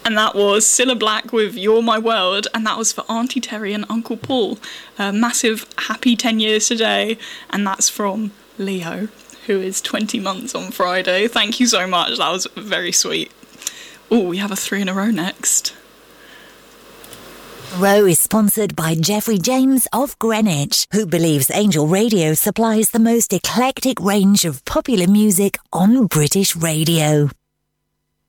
And that was Cilla Black with You're My World, and that was for Auntie Terry and Uncle Paul. Massive happy 10 years today, and that's from Leo, who is 20 months on Friday. Thank you so much, that was very sweet. Oh, we have a 3 in a row next. Row is sponsored by Jeffrey James of Greenwich, who believes Angel Radio supplies the most eclectic range of popular music on British radio.